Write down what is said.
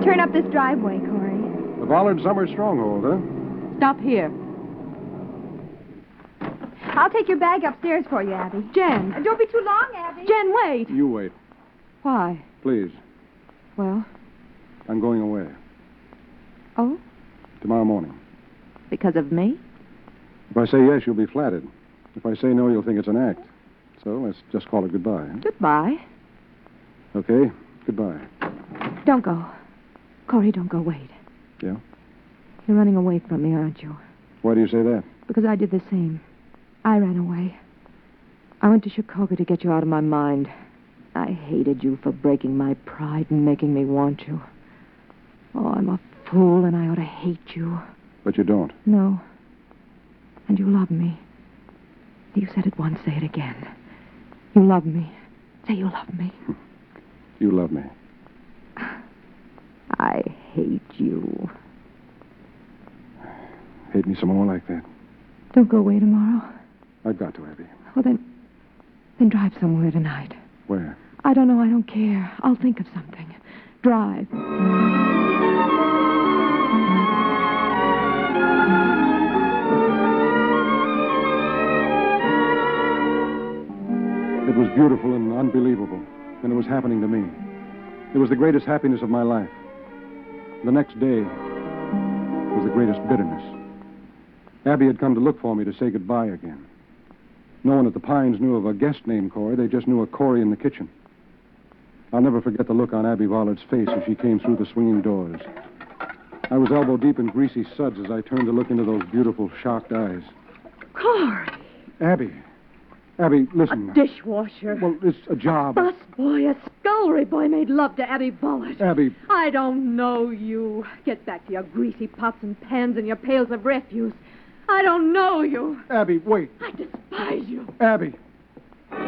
turn up this driveway, Corey? The Bollard Summer Stronghold, huh? Stop here. I'll take your bag upstairs for you, Abby. Jen. Don't be too long, Abby. Jen, wait. You wait. Why? Please. Well, I'm going away. oh, Tomorrow morning. because of me? If I say yes, you'll be flattered. If I say no, you'll think it's an act. So let's just call it goodbye. Goodbye. Okay? Goodbye. Don't go. Corey, don't go. Wait. Yeah? You're running away from me, aren't you? Why do you say that? Because I did the same. I ran away. I went to Chicago to get you out of my mind. I hated you for breaking my pride and making me want you. Oh, I'm a fool, and I ought to hate you. But you don't. No. And you love me. You said it once, say it again. You love me. Say you love me. You love me. I hate you. Hate me some more like that? Don't go away tomorrow. I've got to, Abby. Well, then drive somewhere tonight. Where? I don't know. I don't care. I'll think of something. Drive. It was beautiful and unbelievable, and it was happening to me. It was the greatest happiness of my life. The next day was the greatest bitterness. Abby had come to look for me to say goodbye again. No one at the Pines knew of a guest named Corey. They just knew a Corey in the kitchen. I'll never forget the look on Abby Bollard's face as she came through the swinging doors. I was elbow deep in greasy suds as I turned to look into those beautiful, shocked eyes. Corey. Abby. Abby, listen. Dishwasher. Well, it's a job. Busboy, a scullery boy made love to Abby Bollard. Abby. I don't know you. Get back to your greasy pots and pans and your pails of refuse. I don't know you. Abby, wait. I despise you. Abby.